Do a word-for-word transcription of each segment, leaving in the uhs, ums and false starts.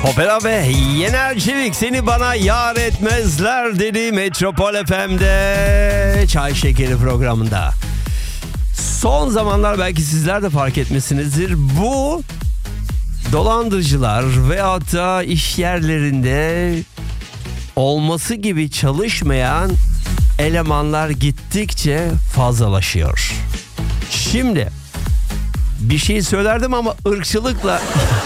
Opera ve Yener Çevik seni bana yar etmezler dedi Metropol F M'de Çay Şekeri programında. Son zamanlar belki sizler de fark etmişsinizdir. Bu dolandırıcılar veyahut da iş yerlerinde olması gibi çalışmayan elemanlar gittikçe fazlalaşıyor. Şimdi bir şey söylerdim ama ırkçılıkla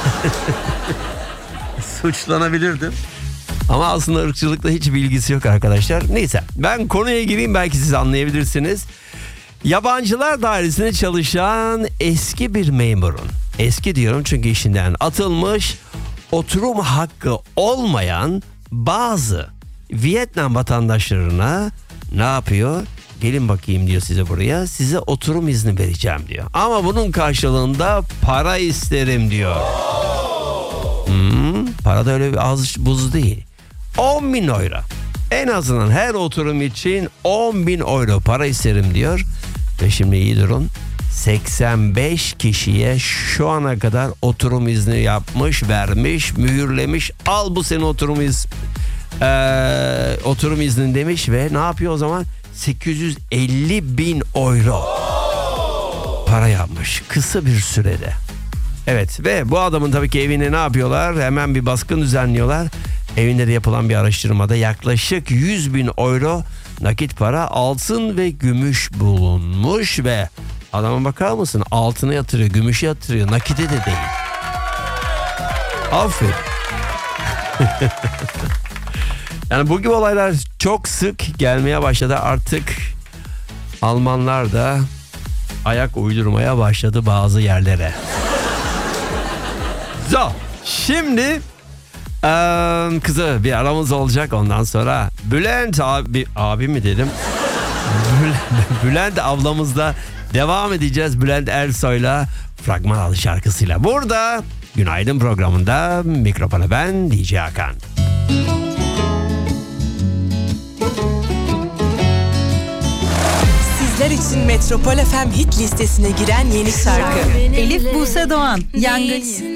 suçlanabilirdim. Ama aslında ırkçılıkla hiç bilgisi yok arkadaşlar. Neyse, ben konuya gireyim, belki siz anlayabilirsiniz. Yabancılar dairesinde çalışan eski bir memurun, eski diyorum çünkü işinden atılmış, oturum hakkı olmayan bazı Vietnam vatandaşlarına ne yapıyor? Gelin bakayım diyor size buraya, size oturum izni vereceğim diyor. Ama bunun karşılığında para isterim diyor. Hmm, para da öyle bir az buz değil. on bin euro. En azından her oturum için on bin euro para isterim diyor. Ve şimdi iyi durun. seksen beş kişiye şu ana kadar oturum izni yapmış, vermiş, mühürlemiş. Al bu senin oturum iz, ee, oturum iznin demiş ve ne yapıyor o zaman? sekiz yüz elli bin euro para yapmış kısa bir sürede. Evet, ve bu adamın tabii ki evine ne yapıyorlar? Hemen bir baskın düzenliyorlar. Evinde de yapılan bir araştırmada yaklaşık yüz bin euro nakit para, altın ve gümüş bulunmuş ve adama bakar mısın? Altına yatırıyor, gümüşe yatırıyor, nakite de değil. Aferin. Yani bu gibi olaylar çok sık gelmeye başladı. Artık Almanlar da ayak uydurmaya başladı bazı yerlere. So, şimdi ee, kızı bir aramız olacak, ondan sonra Bülent abi, abi mi dedim? Bülent ablamızla devam edeceğiz. Bülent Ersoy'la Fragman adlı şarkısıyla. Burada Günaydın programında mikrofona ben D J Hakan. Sizler için Metropol F M hit listesine giren yeni şarkı. Elif Buse Doğan, Yangın.